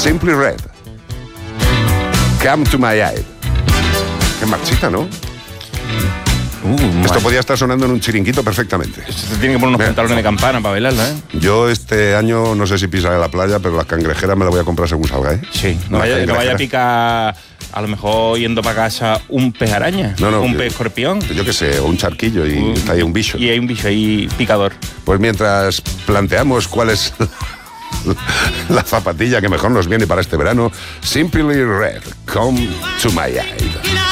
Simply Red. Come to my eye. Qué marchita, ¿no? Esto podía estar sonando en un chiringuito perfectamente. Esto tiene que poner unos pantalones de campana para bailarla, ¿eh? Yo este año no sé si pisaré la playa, pero las cangrejeras me las voy a comprar según salga, ¿eh? Sí, no vaya a picar, a lo mejor yendo para casa, un pez araña, un pez escorpión. Yo qué sé, o un charquillo y está ahí un bicho. Y hay un bicho ahí picador. Pues mientras planteamos cuál es la zapatilla que mejor nos viene para este verano, Simply Red, Come to my eye.